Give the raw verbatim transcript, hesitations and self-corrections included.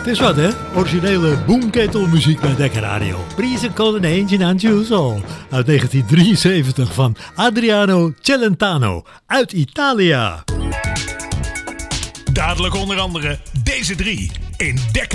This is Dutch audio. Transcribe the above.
Het is wat, hè? Originele boomketelmuziek bij Dekka Radio. Please call an engine and choose all. Uit negentien drieënzeventig van Adriano Celentano uit Italië. Dadelijk onder andere deze drie in Dekka